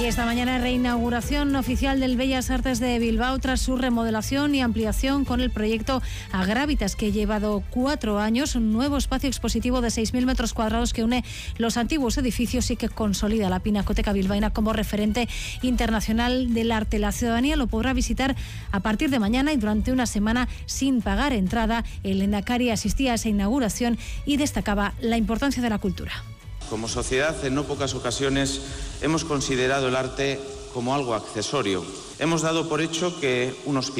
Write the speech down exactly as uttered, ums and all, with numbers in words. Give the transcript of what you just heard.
Y esta mañana reinauguración oficial del Bellas Artes de Bilbao tras su remodelación y ampliación con el proyecto Agrávitas, que ha llevado cuatro años, un nuevo espacio expositivo de seis mil metros cuadrados que une los antiguos edificios y que consolida la Pinacoteca Bilbaína como referente internacional del arte. La ciudadanía lo podrá visitar a partir de mañana y durante una semana sin pagar entrada. El lehendakari asistía a esa inauguración y destacaba la importancia de la cultura. Como sociedad, en no pocas ocasiones hemos considerado el arte como algo accesorio. Hemos dado por hecho que un hospital